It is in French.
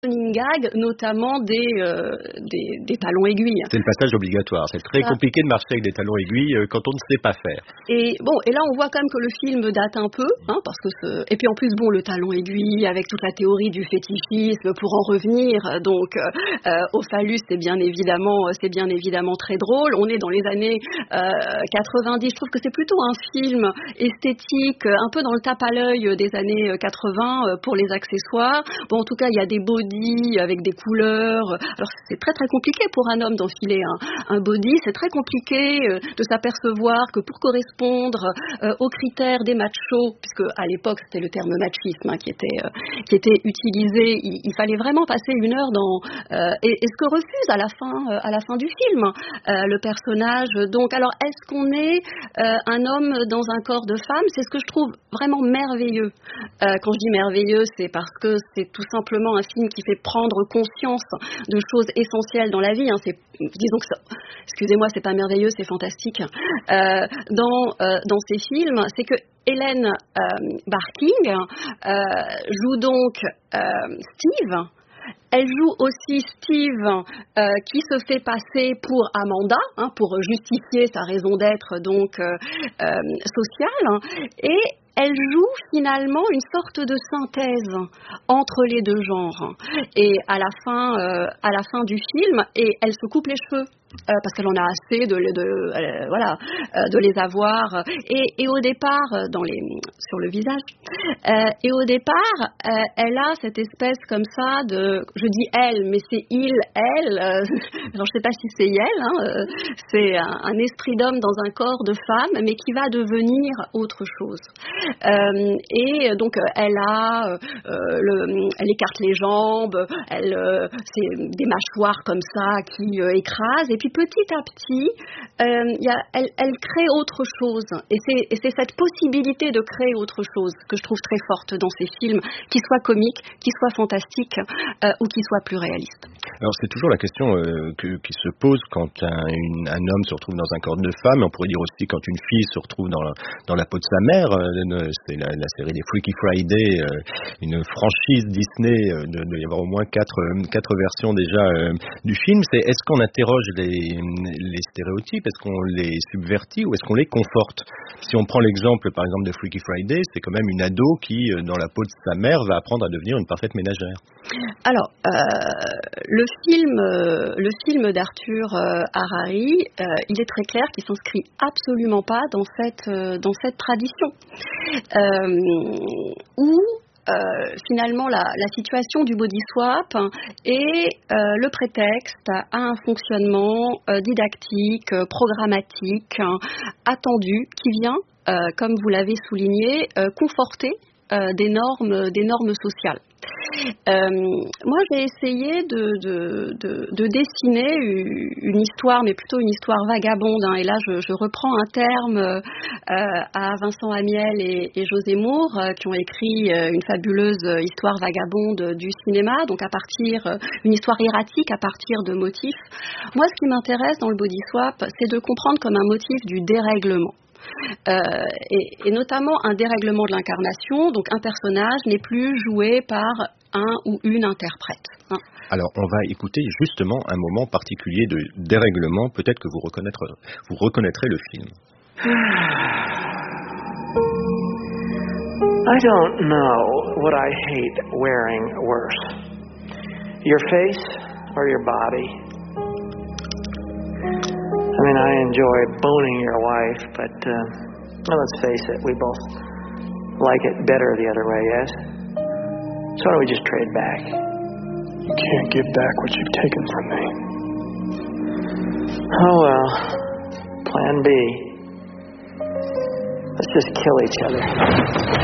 running gag, notamment des talons aiguilles. C'est le passage obligatoire. C'est très compliqué de marcher avec des talons aiguilles quand on ne sait pas faire. Et là on voit quand même que le film date un peu, parce que et puis en plus le talon aiguille avec toute la théorie du fétichisme pour en revenir. Donc au phallus, c'est bien évidemment très drôle. On est dans les années 90. Je trouve que c'est plutôt un film esthétique, un peu dans le tape à l'œil des années 80 pour les accessoires. En tout cas, il y a des body avec des couleurs. Alors c'est très très compliqué pour un homme d'enfiler un body. C'est très compliqué de s'apercevoir que pour correspondre aux critères des machos, puisque à l'époque c'était le terme machisme qui était utilisé, il fallait vraiment passer une heure dans et ce que refuse à la fin du film le personnage. Donc alors est-ce qu'on est un homme dans un corps de femme? C'est ce que je trouve vraiment merveilleux. Quand je dis merveilleux, c'est parce que c'est tout simplement un film qui fait prendre conscience de choses essentielles dans la vie. Disons que excusez-moi, c'est pas merveilleux, c'est fantastique. Dans ces films, c'est que Ellen Barking joue donc Steve. Elle joue aussi Steve qui se fait passer pour Amanda, pour justifier sa raison d'être donc sociale, et elle joue finalement une sorte de synthèse entre les deux genres. Et à la fin du film, et elle se coupe les cheveux. Parce qu'elle en a assez de les avoir et au départ sur le visage et au départ elle a cette espèce comme ça de, je dis elle mais c'est elle alors je sais pas si c'est elle c'est un esprit d'homme dans un corps de femme mais qui va devenir autre chose et donc elle écarte les jambes, c'est des mâchoires comme ça qui écrasent. Et puis petit à petit, elle crée autre chose. Et c'est cette possibilité de créer autre chose que je trouve très forte dans ces films, qu'ils soient comiques, qu'ils soient fantastiques ou qu'ils soient plus réalistes. Alors c'est toujours la question qui se pose quand un homme se retrouve dans un corps de femme. On pourrait dire aussi quand une fille se retrouve dans la peau de sa mère. C'est la série des Freaky Friday, une franchise Disney. Il doit y avoir au moins quatre versions déjà du film. Est-ce qu'on interroge les stéréotypes? Est-ce qu'on les subvertit ou est-ce qu'on les conforte? Si on prend l'exemple par exemple de Freaky Friday, c'est quand même une ado qui, dans la peau de sa mère, va apprendre à devenir une parfaite ménagère. Alors, le film d'Arthur Harari, il est très clair qu'il s'inscrit absolument pas dans cette tradition où finalement la situation du body swap est le prétexte à un fonctionnement didactique, programmatique, attendu, qui vient, comme vous l'avez souligné, conforter des normes sociales. Moi, j'ai essayé de dessiner une histoire, mais plutôt une histoire vagabonde. Et là, je reprends un terme à Vincent Amiel et José Moore, qui ont écrit une fabuleuse histoire vagabonde du cinéma. Donc, une histoire erratique à partir de motifs. Moi, ce qui m'intéresse dans le body swap, c'est de comprendre comme un motif du dérèglement. Et notamment un dérèglement de l'incarnation, donc un personnage n'est plus joué par un ou une interprète. Alors on va écouter justement un moment particulier de dérèglement, peut-être que vous reconnaîtrez le film. I don't know what I hate wearing worse. Your face or your body? I mean, I enjoy boning your wife, but let's face it, we both like it better the other way, yes? So why don't we just trade back? You can't give back what you've taken from me. Oh well, plan B. Let's just kill each other.